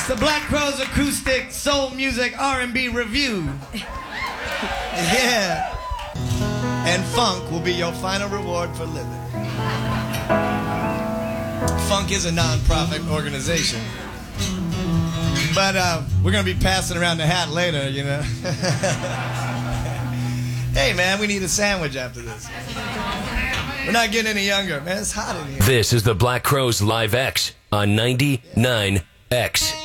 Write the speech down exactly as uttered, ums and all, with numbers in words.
It's the Black Crowes Acoustic Soul Music R and B Review. Yeah. And funk will be your final reward for living. Funk is a non-profit organization. But uh, we're going to be passing around the hat later, you know. Hey, man, we need a sandwich after this. We're not getting any younger, man. It's hot in here. This is the Black Crowes Live X on ninety-nine X.